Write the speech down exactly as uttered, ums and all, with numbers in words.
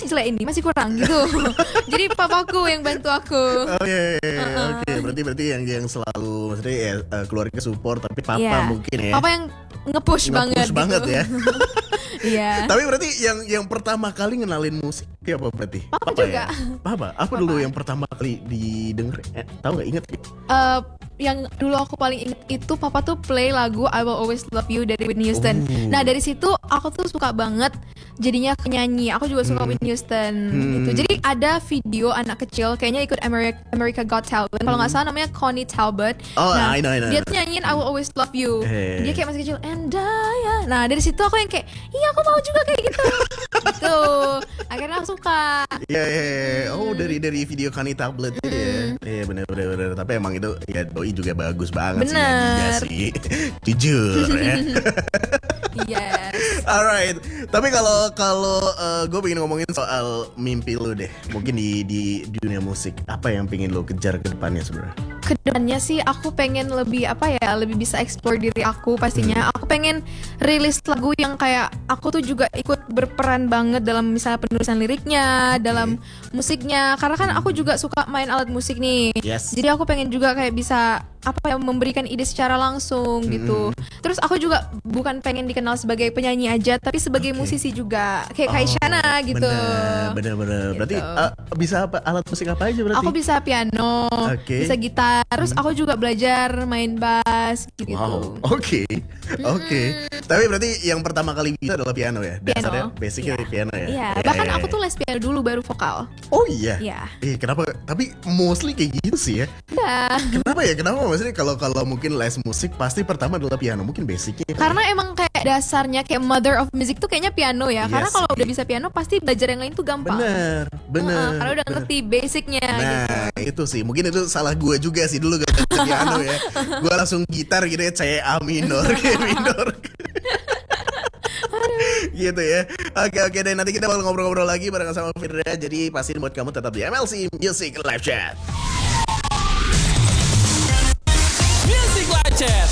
masih jelek ini, masih kurang gitu. Jadi papaku yang bantu aku. Oh iya, iya, iya. Uh-uh. Oke. Berarti berarti yang yang selalu maksudnya ya uh, keluarga support, tapi papa Iya. mungkin ya. Papa yang nge-push, banget. Nge-push banget gitu. ya. Iya. Tapi berarti yang yang pertama kali ngenalin musik apa berarti? Papa Papa juga. Ya? Papa. Apa Papa. dulu yang pertama kali didengar? Eh, tahu nggak, inget? Eh, yang dulu aku paling inget itu papa tuh play lagu I Will Always Love You dari Whitney Houston. Oh. Nah dari situ aku tuh suka banget jadinya penyanyi. Aku juga suka Hmm. Whitney Houston Hmm. gitu. Jadi ada video anak kecil kayaknya ikut America, America Got Talent. Kalau nggak salah namanya Connie Talbot. Oh, nah, I know, I know. dia tuh nyanyiin I Will Always Love You. Eh. Dia kayak masih kecil and I. Nah dari situ aku yang kayak iya aku mau juga kayak gitu. Gitu. Akhirnya aku suka. Iya, iya, iya. Oh, dari dari video Connie Tablet itu ya. Iya, benar benar benar. Tapi emang itu ya doi juga bagus banget sih Bener. nyanyinya sih. Jujur ya. Yes. Alright. Tapi kalau kalau uh, gue pengen ngomongin soal mimpi lu deh. Mungkin di di dunia musik, apa yang pengen lu kejar ke depannya sebenarnya? Kedepannya sih aku pengen lebih apa ya, lebih bisa explore diri aku pastinya. Aku pengen rilis lagu yang kayak aku tuh juga ikut berperan banget dalam misalnya penulisan liriknya, dalam musiknya. Karena kan aku juga suka main alat musik nih. Yes. Jadi aku pengen juga kayak bisa apa ya, memberikan ide secara langsung gitu. Terus aku juga bukan pengen dikenal sebagai penyanyi aja, tapi sebagai Oke. musisi juga, kayak Oh, Kaisyana gitu. Bener, bener, bener. Berarti Gitu. uh, bisa apa alat musik apa aja berarti? Aku bisa piano, Oke. bisa gitar, terus aku juga belajar main bass gitu. Wow, oke, oke. Tapi berarti yang pertama kali bisa adalah piano ya? Piano. Dasarnya basicnya Iya. piano ya? Iya, Ya, bahkan ya, aku ya. tuh les piano dulu baru vokal. Oh iya? Iya. Eh kenapa? Tapi mostly kayak gitu sih ya. Iya. Kenapa ya? Kenapa maksudnya kalau kalau mungkin les musik pasti pertama adalah piano, mungkin basicnya. Karena emang kayak dasarnya kayak mother of music tuh kayaknya piano ya. Iya Karena kalau sih. udah bisa piano pasti belajar yang lain tuh gampang. Bener, bener. Heeh, karena udah bener. ngerti basicnya Nah gitu. itu sih mungkin itu salah gue juga sih dulu gak ngerti piano ya. Gue langsung gitar gitu ya, C A minor, G minor. Gitu ya. Oke oke deh, nanti kita bakal ngobrol-ngobrol lagi bareng sama Firda. Jadi pastiin buat kamu tetap di M L C Music Live Chat. Music Live Chat.